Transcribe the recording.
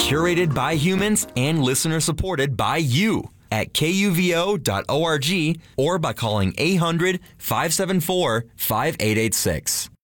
curated by humans and listener supported by you at kuvo.org or by calling 800-574-5886.